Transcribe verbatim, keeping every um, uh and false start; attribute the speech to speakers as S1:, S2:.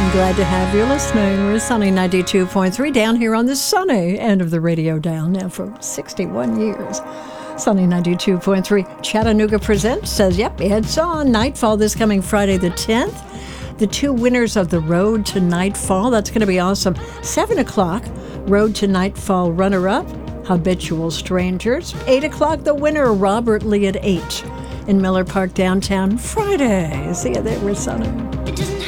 S1: Glad to have you listening. We're Sunny ninety-two point three down here on the sunny end of the radio dial now for sixty-one years. Sunny ninety-two point three. Chattanooga Presents says, yep, it's on. Nightfall this coming Friday the tenth. The two winners of the Road to Nightfall. That's going to be awesome. seven o'clock, Road to Nightfall runner-up, Habitual Strangers. eight o'clock, the winner, Robert Lee at eight in Miller Park downtown Friday. See you there, we're Sunny.